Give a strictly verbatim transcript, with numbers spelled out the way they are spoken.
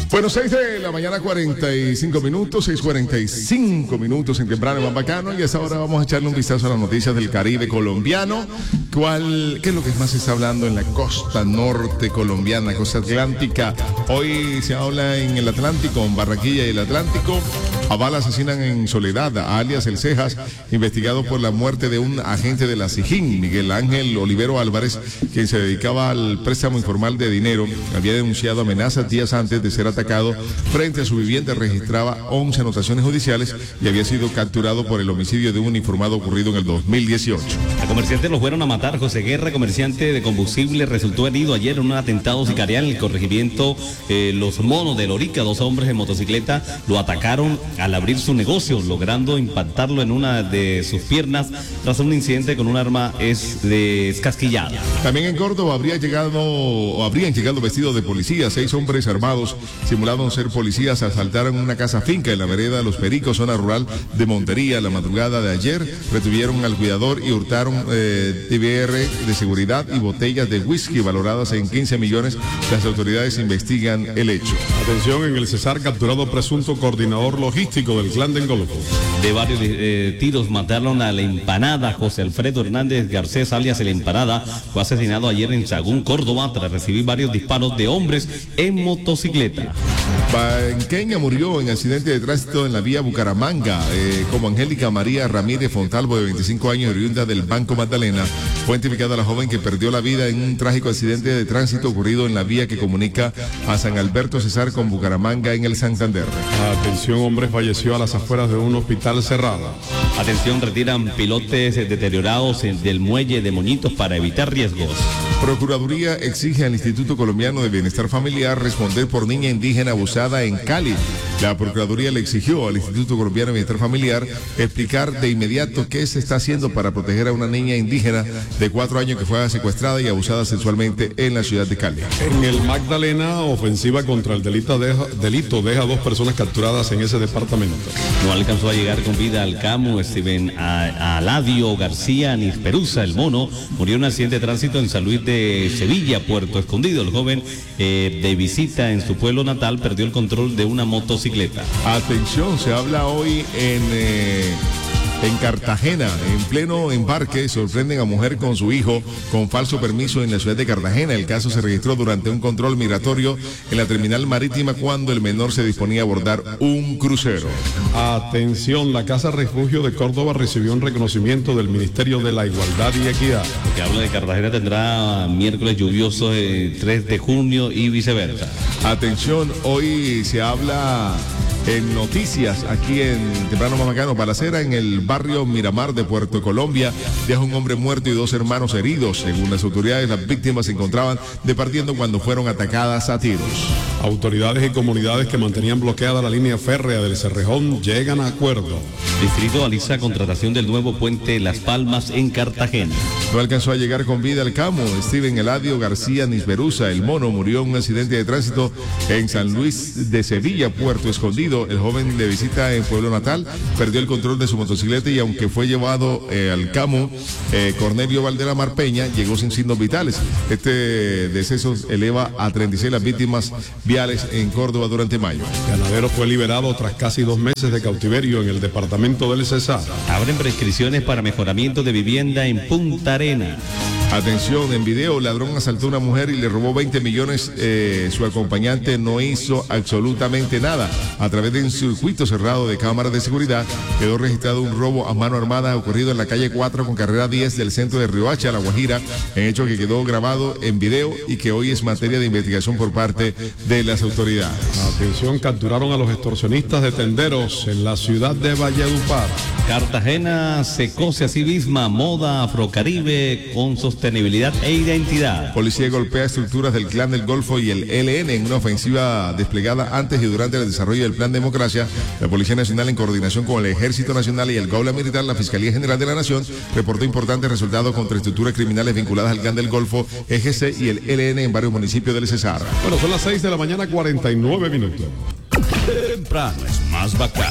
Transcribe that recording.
Bueno, seis de la mañana, cuarenta y cinco minutos, seis cuarenta y cinco minutos en temprano, más bacano. Y a esta hora vamos a echarle un vistazo a las noticias del Caribe colombiano. ¿Cuál, qué es lo que más se está hablando en la costa norte colombiana, costa atlántica? Hoy se habla en el Atlántico, en Barranquilla y el Atlántico. A bala asesinan en Soledad, alias El Cejas, investigado por la muerte de un agente de la SIJIN, Miguel Ángel Olivero Álvarez, quien se dedicaba al préstamo informal de dinero. Había denunciado amenazas días antes de ser atacado frente a su vivienda. Registraba once anotaciones judiciales y había sido capturado por el homicidio de un uniformado ocurrido en el dos mil dieciocho. A comerciantes los fueron a matar. José Guerra, comerciante de combustible, resultó herido ayer en un atentado sicarial en el corregimiento eh, Los Monos de Lorica. Dos hombres en motocicleta lo atacaron al abrir su negocio, logrando impactarlo en una de sus piernas tras un incidente con un arma es descasquillada. También en Córdoba habría llegado o habrían llegado vestidos de policía. Seis hombres armados simularon ser policías, asaltaron una casa finca en la vereda Los Pericos, zona rural de Montería. La madrugada de ayer retuvieron al cuidador y hurtaron eh, T V R de seguridad y botellas de whisky valoradas en quince millones. Las autoridades investigan el hecho. Atención, en el Cesar capturado presunto coordinador logístico del clan del Golfo. De varios eh, tiros mataron a la empanada. José Alfredo Hernández Garcés, alias el Empanada, fue asesinado ayer en Sagún, Córdoba, tras recibir varios disparos de hombres en motocicleta. Banqueña murió en accidente de tránsito en la vía Bucaramanga, eh, como Angélica María Ramírez Fontalvo, de veinticinco años, oriunda del Banco Magdalena. Fue identificada la joven que perdió la vida en un trágico accidente de tránsito ocurrido en la vía que comunica a San Alberto Cesar con Bucaramanga en el Santander. Atención, hombre falleció a las afueras de un hospital cerrado. Atención, retiran pilotes deteriorados del muelle de Moñitos para evitar riesgos. Procuraduría exige al Instituto Colombiano de Bienestar Familiar responder por niña indígena abusada en Cali. La Procuraduría le exigió al Instituto Colombiano de Bienestar Familiar explicar de inmediato qué se está haciendo para proteger a una niña indígena de cuatro años que fue secuestrada y abusada sexualmente en la ciudad de Cali. En el Magdalena, ofensiva contra el delito deja, delito deja dos personas capturadas en ese departamento. No alcanzó a llegar con vida al Camu. Steven Aladio García Nisperusa, el mono, murió en un accidente de tránsito en San Luis de Sevilla, Puerto Escondido. El joven eh, de visita en su pueblo natal perdió el control de una motocicleta. Atención, se habla hoy en... Eh... En Cartagena, en pleno embarque, sorprenden a mujer con su hijo con falso permiso en la ciudad de Cartagena. El caso se registró durante un control migratorio en la terminal marítima cuando el menor se disponía a abordar un crucero. Atención, la Casa Refugio de Córdoba recibió un reconocimiento del Ministerio de la Igualdad y Equidad. Lo que habla de Cartagena tendrá miércoles lluvioso el tres de junio y viceversa. Atención, hoy se habla... En noticias, aquí en Temprano Mamacano, balacera en el barrio Miramar de Puerto Colombia, deja un hombre muerto y dos hermanos heridos. Según las autoridades, las víctimas se encontraban departiendo cuando fueron atacadas a tiros. Autoridades y comunidades que mantenían bloqueada la línea férrea del Cerrejón llegan a acuerdo. Distrito alista contratación del nuevo puente Las Palmas en Cartagena. No alcanzó a llegar con vida al Camu. Steven Eladio García Nisperusa, el mono, murió en un accidente de tránsito en San Luis de Sevilla, Puerto Escondido. El joven de visita en pueblo natal perdió el control de su motocicleta y aunque fue llevado eh, al Camu, eh, Cornelio Valdelamar Peña llegó sin signos vitales. Este deceso eleva a treinta y seis las víctimas viales en Córdoba durante mayo. El ganadero fue liberado tras casi dos meses de cautiverio en el departamento del Cesar. Abren prescripciones para mejoramiento de vivienda en Punta Arena. Atención, en video, ladrón asaltó a una mujer y le robó veinte millones. Eh, su acompañante no hizo absolutamente nada. A través de un circuito cerrado de cámaras de seguridad quedó registrado un robo a mano armada ocurrido en la calle cuatro con carrera diez del centro de Riohacha, La Guajira, en hecho que quedó grabado en video y que hoy es materia de investigación por parte de las autoridades. Atención, capturaron a los extorsionistas de tenderos en la ciudad de Valledupar. Cartagena se cose a sí misma, moda afrocaribe con sostenibilidad e identidad. Policía golpea estructuras del Clan del Golfo y el E L N en una ofensiva desplegada antes y durante el desarrollo del Plan Democracia. La Policía Nacional, en coordinación con el Ejército Nacional y el Gaula Militar, la Fiscalía General de la Nación, reportó importantes resultados contra estructuras criminales vinculadas al Clan del Golfo, E G C y el E L N en varios municipios del Cesar. Bueno, son las seis de la mañana, cuarenta y nueve minutos. Temprano es más bacán.